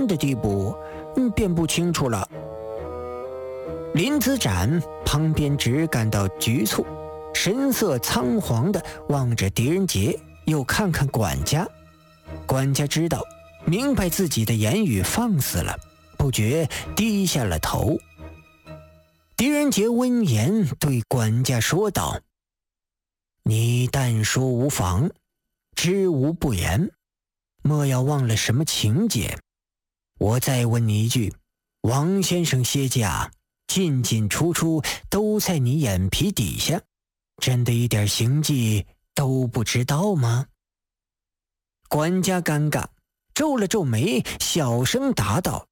的地步，便不清楚了。林子展旁边只感到局促，神色仓皇地望着狄仁杰，又看看管家。管家知道明白自己的言语放肆了，不觉低下了头。狄仁杰闻言对管家说道：你但说无妨，知无不言，莫要忘了什么情节。我再问你一句，王先生歇驾进进出出都在你眼皮底下，真的一点行迹都不知道吗？管家尴尬，皱了皱眉，小声答道：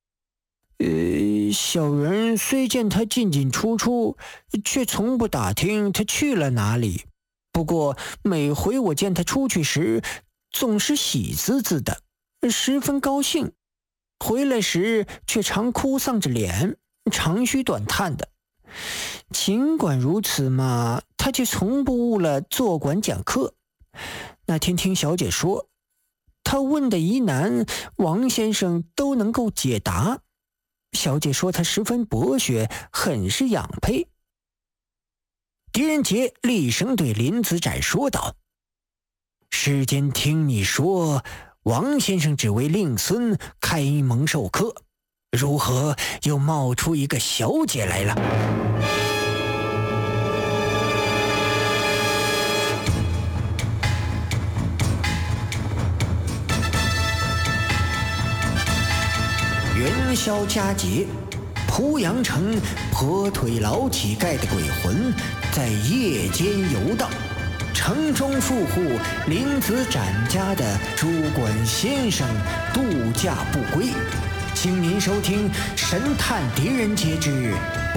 小人虽见他进进出出，却从不打听他去了哪里。不过每回我见他出去时，总是喜滋滋的，十分高兴，回来时却常哭丧着脸，长吁短叹的。尽管如此嘛，他却从不误了坐馆讲课。那天听小姐说，他问的疑难，王先生都能够解答。小姐说他十分博学，很是养佩。狄仁杰厉声对林子展说道：世间听你说王先生只为令孙开蒙授课，如何又冒出一个小姐来了？元宵佳节，濮阳城跛腿老乞丐的鬼魂在夜间游荡，城中富户林子展家的主管先生度假不归。请您收听《神探狄仁杰之